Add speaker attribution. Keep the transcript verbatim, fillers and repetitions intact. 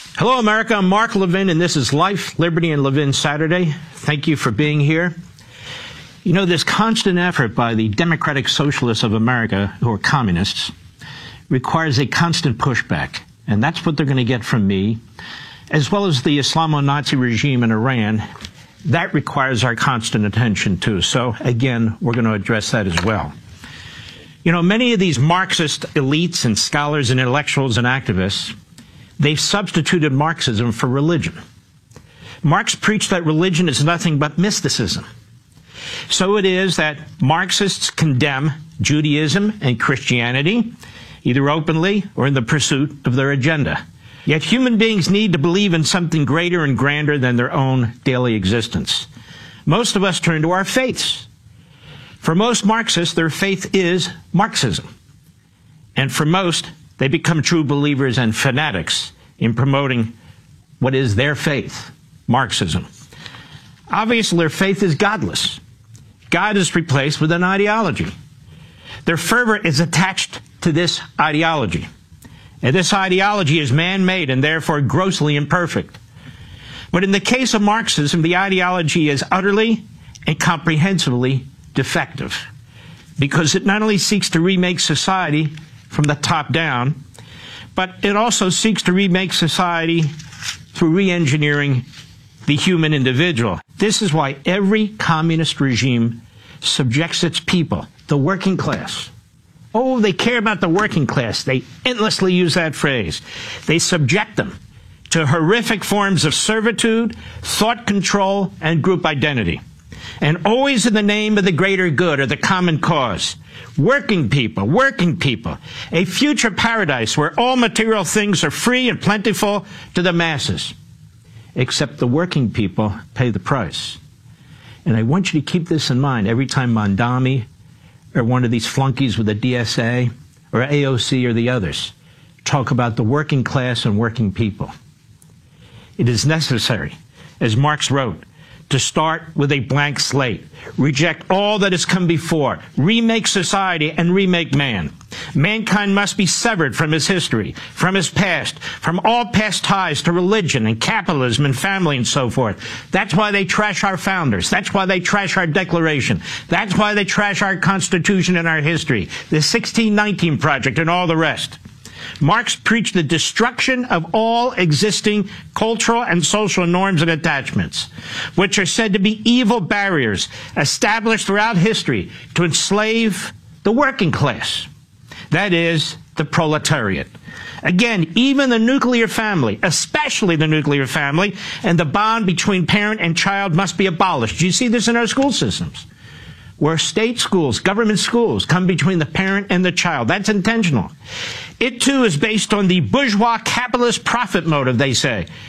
Speaker 1: Hello, America. I'm Mark Levin, and this is Life, Liberty, and Levin Saturday. Thank you for being here. You know, this constant effort by the Democratic Socialists of America, who are communists, requires a constant pushback. And that's what they're going to get from me, as well as the Islamo-Nazi regime in Iran. That requires our constant attention, too. So, again, we're going to address that as well. You know, many of these Marxist elites and scholars and intellectuals and activists, they've substituted Marxism for religion. Marx preached that religion is nothing but mysticism. So it is that Marxists condemn Judaism and Christianity, either openly or in the pursuit of their agenda. Yet human beings need to believe in something greater and grander than their own daily existence. Most of us turn to our faiths. For most Marxists, their faith is Marxism. And for most, they become true believers and fanatics in promoting what is their faith, Marxism. Obviously, their faith is godless. God is replaced with an ideology. Their fervor is attached to this ideology. And this ideology is man-made and therefore grossly imperfect. But in the case of Marxism, the ideology is utterly and comprehensively defective, because it not only seeks to remake society from the top down, but it also seeks to remake society through re-engineering the human individual. This is why every communist regime subjects its people, the working class. Oh, they care about the working class. They endlessly use that phrase. They subject them to horrific forms of servitude, thought control, and group identity. And always in the name of the greater good or the common cause. Working people, working people. A future paradise where all material things are free and plentiful to the masses. Except the working people pay the price. And I want you to keep this in mind every time Mondami or one of these flunkies with the D S A or A O C or the others talk about the working class and working people. It is necessary, as Marx wrote, to start with a blank slate, reject all that has come before, remake society and remake man. Mankind must be severed from his history, from his past, from all past ties to religion and capitalism and family and so forth. That's why they trash our founders. That's why they trash our Declaration. That's why they trash our Constitution and our history, the sixteen nineteen Project and all the rest. Marx preached the destruction of all existing cultural and social norms and attachments, which are said to be evil barriers established throughout history to enslave the working class. That is, the proletariat. Again, even the nuclear family, especially the nuclear family, and the bond between parent and child must be abolished. Do you see this in our school systems? Where state schools, government schools, come between the parent and the child. That's intentional. It, too, is based on the bourgeois capitalist profit motive, they say.